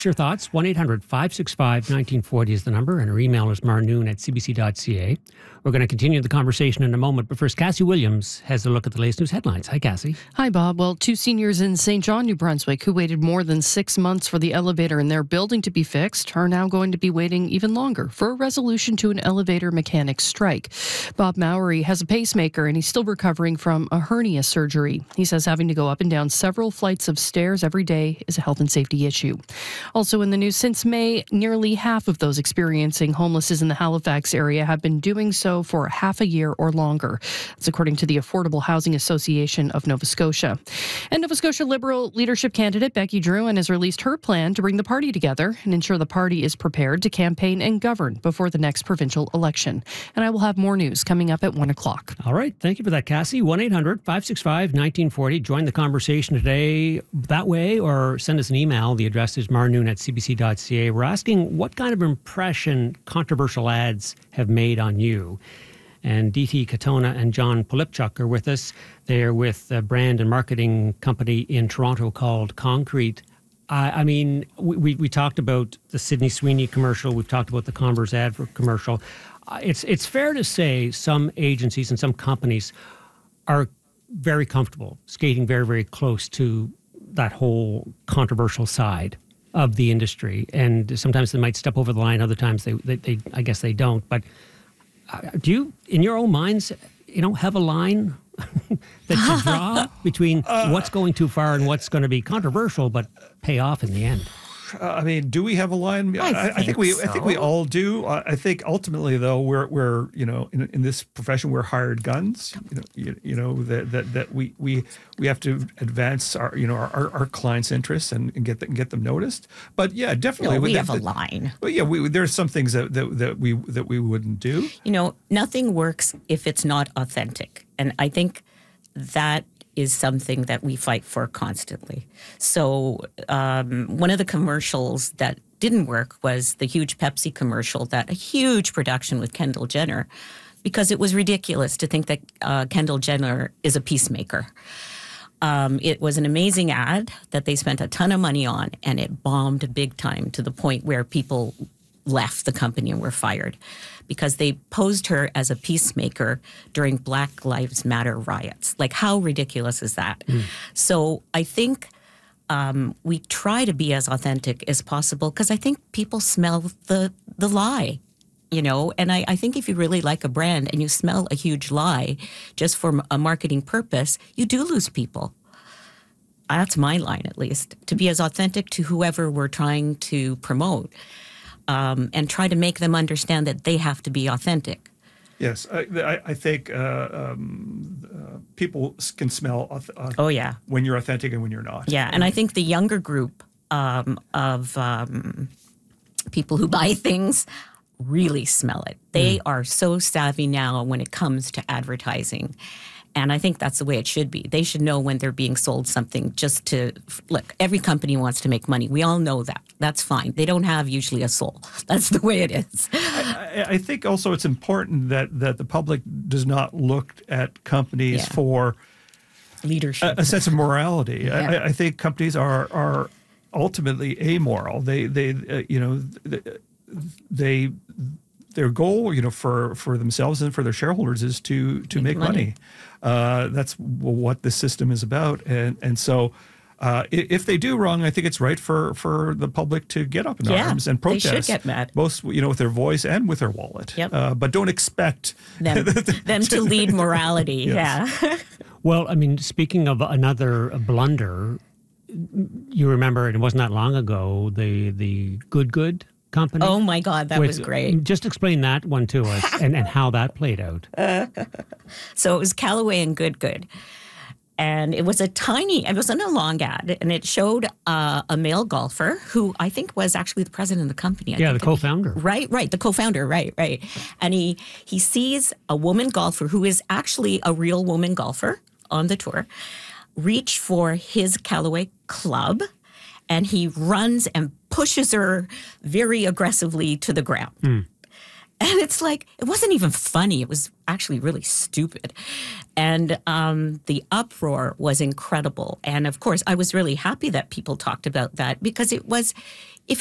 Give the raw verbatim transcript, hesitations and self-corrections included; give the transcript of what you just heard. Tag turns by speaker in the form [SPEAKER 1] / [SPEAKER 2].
[SPEAKER 1] Your thoughts, one eight hundred five six five one nine four zero is the number, and our email is marnoon at c b c dot c a. We're going to continue the conversation in a moment, but first, Cassie Williams has a look at the latest news headlines. Hi, Cassie.
[SPEAKER 2] Hi, Bob. Well, two seniors in Saint John, New Brunswick, who waited more than six months for the elevator in their building to be fixed, are now going to be waiting even longer for a resolution to an elevator mechanic strike. Bob Mowry has a pacemaker, and he's still recovering from a hernia surgery. He says having to go up and down several flights of stairs every day is a health and safety issue. Also in the news, since May, nearly half of those experiencing homelessness in the Halifax area have been doing so for half a year or longer. That's according to the Affordable Housing Association of Nova Scotia. And Nova Scotia Liberal leadership candidate Becky Drouin has released her plan to bring the party together and ensure the party is prepared to campaign and govern before the next provincial election. And I will have more news coming up at one o'clock.
[SPEAKER 1] All right. Thank you for that, Cassie. one eight hundred five six five one nine four zero. Join the conversation today that way, or send us an email. The address is marnoon at c b c dot c a. We're asking what kind of impression controversial ads have made on you. And D T Katona and John Polipchuk are with us. They're with a brand and marketing company in Toronto called Concrete. I, I mean, we, we, we talked about the Sydney Sweeney commercial. We've talked about the Converse ad for commercial. Uh, it's, it's fair to say some agencies and some companies are very comfortable skating very, very close to that whole controversial side of the industry. And sometimes they might step over the line. Other times they, they, they I guess they don't. But uh, do you, in your own minds, you know, have a line that you draw between uh, what's going too far and what's going to be controversial but pay off in the end?
[SPEAKER 3] Uh, I mean, do we have a line?
[SPEAKER 4] I,
[SPEAKER 3] I,
[SPEAKER 4] think,
[SPEAKER 3] I think we.
[SPEAKER 4] so.
[SPEAKER 3] I think we all do. I, I think ultimately, though, we're we're you know in, in this profession we're hired guns. You know, you, you know that, that that we we we have to advance our you know our, our clients' interests and, and get them, get them noticed. But yeah, definitely
[SPEAKER 4] no, we
[SPEAKER 3] that,
[SPEAKER 4] have a
[SPEAKER 3] that,
[SPEAKER 4] line.
[SPEAKER 3] But yeah, we, there's some things that, that that we that we wouldn't do.
[SPEAKER 4] You know, nothing works if it's not authentic, and I think that is something that we fight for constantly. So um, one of the commercials that didn't work was the huge Pepsi commercial, that a huge production with Kendall Jenner, because it was ridiculous to think that uh, Kendall Jenner is a peacemaker. Um, it was an amazing ad that they spent a ton of money on, and it bombed big time to the point where people left the company and were fired because they posed her as a peacemaker during Black Lives Matter riots. Like, how ridiculous is that? Mm. So I think um, we try to be as authentic as possible because I think people smell the the lie, you know? And I, I think if you really like a brand and you smell a huge lie just for a marketing purpose, you do lose people. That's my line, at least, to be as authentic to whoever we're trying to promote. Um, and try to make them understand that they have to be authentic.
[SPEAKER 3] Yes, I, I think uh, um, uh, people can smell uh,
[SPEAKER 4] oh, yeah.
[SPEAKER 3] when you're authentic and when you're not.
[SPEAKER 4] Yeah, and I think the younger group um, of um, people who buy things really smell it. They mm. are so savvy now when it comes to advertising. And I think that's the way it should be. They should know when they're being sold something just to, look, every company wants to make money. We all know that. That's fine. They don't have usually a soul. That's the way it is.
[SPEAKER 3] I, I think also it's important that, that the public does not look at companies
[SPEAKER 4] yeah.
[SPEAKER 3] for
[SPEAKER 4] leadership,
[SPEAKER 3] a, a sense of morality.
[SPEAKER 4] Yeah.
[SPEAKER 3] I, I think companies are are ultimately amoral. They, they uh, you know, they... Their goal, you know, for, for themselves and for their shareholders is to to make, make money. money. Uh, that's what this system is about, and and so uh, if they do wrong, I think it's right for, for the public to get up in
[SPEAKER 4] yeah,
[SPEAKER 3] arms and protest.
[SPEAKER 4] They should get mad,
[SPEAKER 3] both you know with their voice and with their wallet.
[SPEAKER 4] Yep.
[SPEAKER 3] Uh, but don't expect
[SPEAKER 4] them them to lead morality.
[SPEAKER 3] Yes.
[SPEAKER 4] Yeah.
[SPEAKER 1] Well, I mean, speaking of another blunder, you remember it wasn't that long ago the the Good Good company.
[SPEAKER 4] Oh my God, that
[SPEAKER 1] with,
[SPEAKER 4] was great.
[SPEAKER 1] Just explain that one to us and, and how that played out.
[SPEAKER 4] Uh, so it was Callaway and Good Good. And it was a tiny, it wasn't a long ad, and it showed uh, a male golfer who I think was actually the president of the company. I
[SPEAKER 1] yeah,
[SPEAKER 4] think
[SPEAKER 1] the co-founder.
[SPEAKER 4] He, right, right, the co-founder, right, right. And he he sees a woman golfer who is actually a real woman golfer on the tour reach for his Callaway club, and he runs and pushes her very aggressively to the ground. Mm. And it's like, it wasn't even funny. It was actually really stupid. And um, the uproar was incredible. And of course, I was really happy that people talked about that because it was,